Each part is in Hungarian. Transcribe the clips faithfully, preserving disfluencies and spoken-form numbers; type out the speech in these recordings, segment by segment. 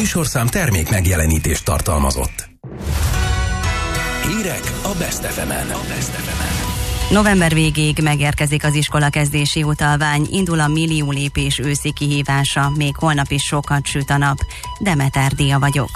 műsorszám termék megjelenítést tartalmazott. Hírek a Best ef emen. A Best ef emen. November végéig megérkezik az iskolakezdési utalvány, indul a millió lépés őszi kihívása, még holnap is sokat süt a nap. Demeter Díja vagyok.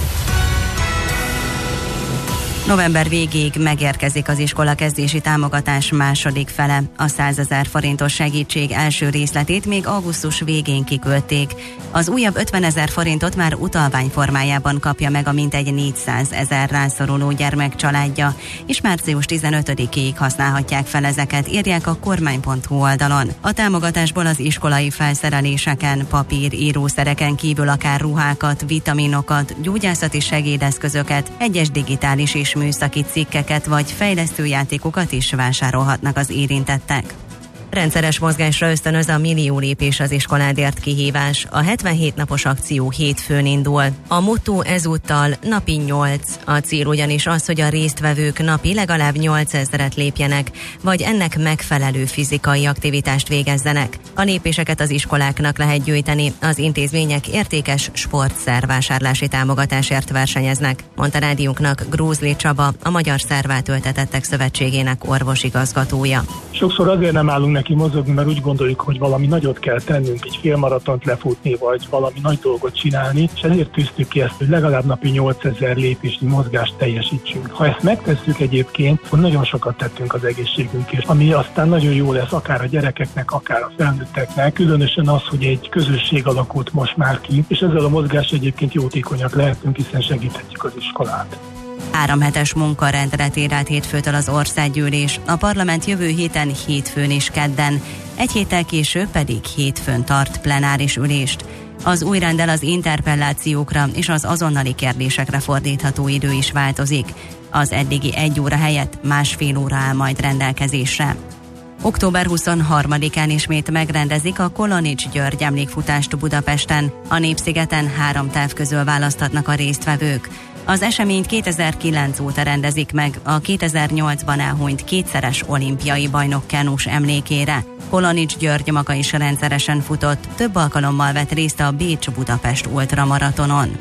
November végéig megérkezik az iskolakezdési támogatás második fele. A százezer forintos segítség első részletét még augusztus végén kiküldték. Az újabb ötvenezer forintot már utalvány formájában kapja meg a mintegy négyszázezer rászoruló gyermek családja, és március tizenötödikéig használhatják fel ezeket, írják a kormány pont hu oldalon. A támogatásból az iskolai felszereléseken, papír, írószereken kívül akár ruhákat, vitaminokat, gyógyászati segédeszközöket, egyes digitális és műszaki cikkeket vagy fejlesztőjátékokat is vásárolhatnak az érintettek. Rendszeres mozgásra ösztönöz a millió lépés az iskoládért kihívás. A hetvenhét napos akció hétfőn indul. A motto ezúttal napi nyolc. A cél ugyanis az, hogy a résztvevők napi legalább nyolcezret lépjenek, vagy ennek megfelelő fizikai aktivitást végezzenek. A lépéseket az iskoláknak lehet gyűjteni, az intézmények értékes sportszervásárlási támogatásért versenyeznek, mondta rádiónknak Grózli Csaba, a Magyar Szervátöltetettek Szövetségének orvosigazgatója. Sokszor azért nem állunk neki mozogni, mert úgy gondoljuk, hogy valami nagyot kell tennünk, egy félmaratont lefutni, vagy valami nagy dolgot csinálni, és ezért tűztük ki ezt, hogy legalább napi nyolcezer lépésnyi mozgást teljesítsünk. Ha ezt megtesszük egyébként, akkor nagyon sokat tettünk az egészségünkért, ami aztán nagyon jó lesz akár a gyerekeknek, akár a felnőtteknek, különösen az, hogy egy közösség alakult most már ki, és ezzel a mozgás egyébként jótékonyak lehetünk, hiszen segíthetjük az iskolát. Három hetes munkarendre tér át hétfőtől az országgyűlés, a parlament jövő héten hétfőn és kedden, egy héttel később pedig hétfőn tart plenáris ülést. Az új renddel az interpellációkra és az azonnali kérdésekre fordítható idő is változik. Az eddigi egy óra helyett másfél óra áll majd rendelkezésre. október huszonharmadikán ismét megrendezik a Kolonics György emlékfutást Budapesten. A Népszigeten három táv közül választhatnak a résztvevők. Az eseményt kétezer-kilenc óta rendezik meg a kétezer-nyolcban elhunyt kétszeres olimpiai bajnok kenus emlékére. Kolonics György maga is rendszeresen futott, több alkalommal vett részt a Bécs-Budapest ultramaratonon.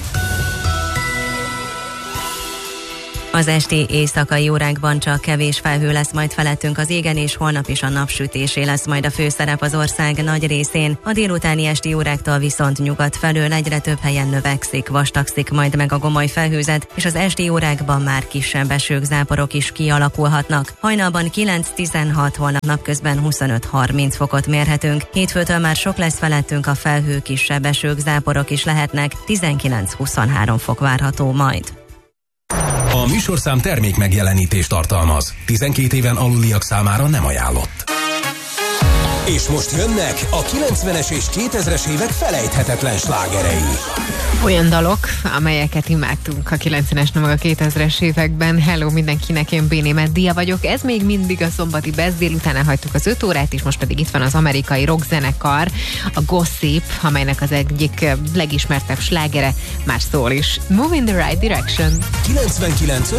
Az esti éjszakai órákban csak kevés felhő lesz majd felettünk az égen, és holnap is a napsütésé lesz majd a főszerep az ország nagy részén. A délutáni esti óráktól viszont nyugat felől egyre több helyen növekszik, vastagszik majd meg a gomoly felhőzet, és az esti órákban már kisebb esők, záporok is kialakulhatnak. Hajnalban kilenc-tizenhat, holnap napközben huszonöt-harminc fokot mérhetünk. Hétfőtől már sok lesz felettünk a felhő, kisebb esők, záporok is lehetnek, tizenkilenc-huszonhárom fok várható majd. A műsorszám termék megjelenítést tartalmaz. tizenkét éven aluliak számára nem ajánlott. És most jönnek a kilencvenes és kétezres évek felejthetetlen slágerei. Olyan dalok, amelyeket imádtunk a kilencvenes, meg a kétezres években. Hello mindenkinek, én Bénémet Díja vagyok. Ez még mindig a szombati Best, délután elhagytuk az öt órát, és most pedig itt van az amerikai rockzenekar, a Gossip, amelynek az egyik legismertebb slágere már szól is. Move in the right direction. kilencvenkilenc